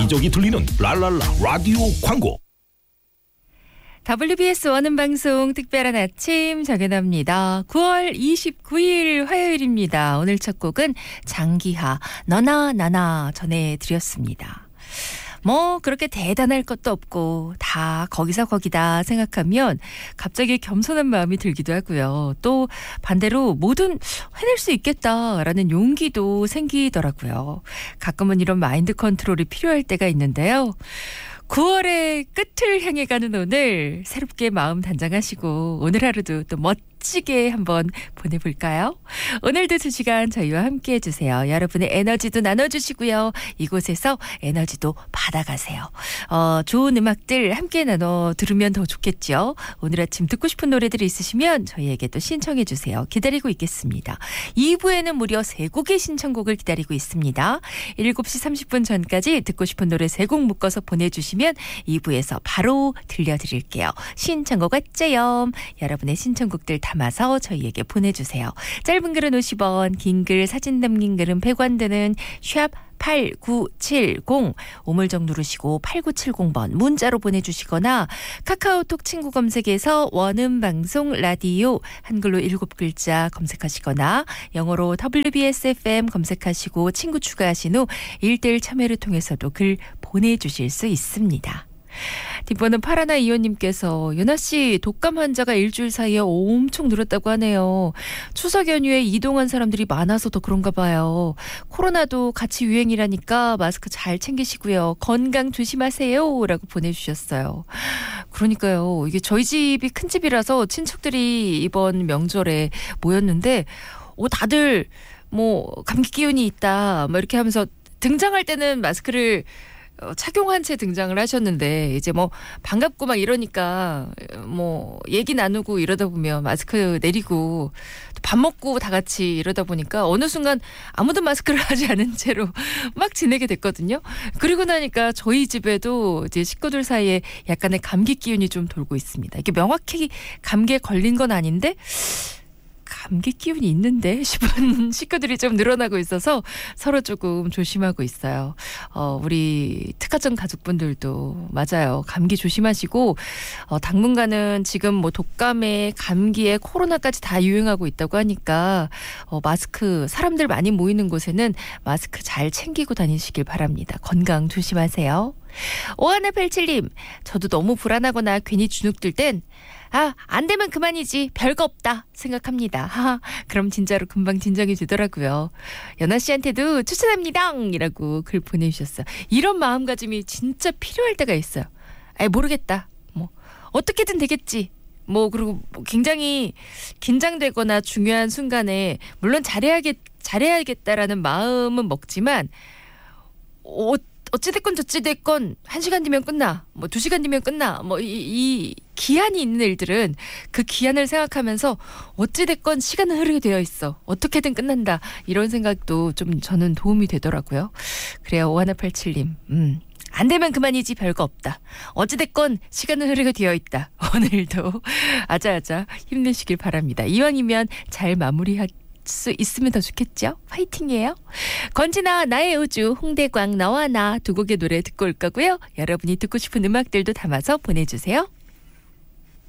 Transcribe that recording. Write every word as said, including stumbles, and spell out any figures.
여기저기 들리는 랄랄라 라디오 광고. 더블유비에스 원음방송 특별한 아침 정연아입니다. 구월 이십구일 화요일입니다. 오늘 첫 곡은 장기하 너나 나나 전해드렸습니다. 뭐 그렇게 대단할 것도 없고 다 거기서 거기다 생각하면 갑자기 겸손한 마음이 들기도 하고요. 또 반대로 뭐든 해낼 수 있겠다라는 용기도 생기더라고요. 가끔은 이런 마인드 컨트롤이 필요할 때가 있는데요. 구월의 끝을 향해 가는 오늘 새롭게 마음 단장하시고 오늘 하루도 또 멋지게 한번 보내볼까요? 오늘도 두 시간 저희와 함께 해주세요. 여러분의 에너지도 나눠주시고요. 이곳에서 에너지도 받아가세요. 어, 좋은 음악들 함께 나눠 들으면 더 좋겠죠. 오늘 아침 듣고 싶은 노래들이 있으시면 저희에게 또 신청해 주세요. 기다리고 있겠습니다. 이 부에는 무려 세 곡의 신청곡을 기다리고 있습니다. 일곱 시 삼십 분 전까지 듣고 싶은 노래 세 곡 묶어서 보내주시면 이 부에서 바로 들려드릴게요. 신청곡 어째요? 여러분의 신청곡들 담아서 저희에게 보내주세요. 짧은 글은 오십 원, 긴 글 사진 담긴 글은 백 원 드는 샵 팔구칠공 오물정 누르시고 팔구칠공 번 문자로 보내주시거나 카카오톡 친구 검색에서 원음방송 라디오 한글로 일곱 글자 검색하시거나 영어로 더블유비에스 에프엠 검색하시고 친구 추가하신 후 일대일 참여를 통해서도 글 보내주실 수 있습니다. 뒷번호 파라나 이호님께서 연아씨 독감 환자가 일주일 사이에 엄청 늘었다고 하네요. 추석 연휴에 이동한 사람들이 많아서 더 그런가 봐요. 코로나도 같이 유행이라니까 마스크 잘 챙기시고요. 건강 조심하세요 라고 보내주셨어요. 그러니까요. 이게 저희 집이 큰 집이라서 친척들이 이번 명절에 모였는데 오, 다들 뭐 감기 기운이 있다 뭐 이렇게 하면서 등장할 때는 마스크를 착용한 채 등장을 하셨는데 이제 뭐 반갑고 막 이러니까 뭐 얘기 나누고 이러다 보면 마스크 내리고 밥 먹고 다 같이 이러다 보니까 어느 순간 아무도 마스크를 하지 않은 채로 막 지내게 됐거든요. 그리고 나니까 저희 집에도 이제 식구들 사이에 약간의 감기 기운이 좀 돌고 있습니다. 이게 명확히 감기에 걸린 건 아닌데 감기 기운이 있는데 싶은 식구들이 좀 늘어나고 있어서 서로 조금 조심하고 있어요. 어, 우리 특가점 가족분들도 맞아요. 감기 조심하시고 어, 당분간은 지금 뭐 독감에 감기에 코로나까지 다 유행하고 있다고 하니까 어, 마스크 사람들 많이 모이는 곳에는 마스크 잘 챙기고 다니시길 바랍니다. 건강 조심하세요. 오하나팔칠님 저도 너무 불안하거나 괜히 주눅들 땐 아, 안 되면 그만이지 별거 없다 생각합니다. 하하, 그럼 진짜로 금방 진정이 되더라고요. 연아 씨한테도 추천합니다 이라고 글 보내주셨어요. 이런 마음가짐이 진짜 필요할 때가 있어요. 아, 모르겠다. 뭐 어떻게든 되겠지. 뭐 그리고 굉장히 긴장되거나 중요한 순간에 물론 잘해야겠 잘해야겠다라는 마음은 먹지만 어, 어찌됐건 저찌됐건 한 시간 뒤면 끝나 뭐 두 시간 뒤면 끝나 뭐 이 이 기한이 있는 일들은 그 기한을 생각하면서 어찌됐건 시간은 흐르게 되어 있어 어떻게든 끝난다 이런 생각도 좀 저는 도움이 되더라고요. 그래요. 오하나팔칠님 음. 안 되면 그만이지 별거 없다. 어찌됐건 시간은 흐르게 되어 있다. 오늘도 아자아자 힘내시길 바랍니다. 이왕이면 잘 마무리할 수 있으면 더 좋겠죠? 파이팅이에요. 권진아 나의 우주 홍대광 너와 나 두 곡의 노래 듣고 올 거고요. 여러분이 듣고 싶은 음악들도 담아서 보내주세요.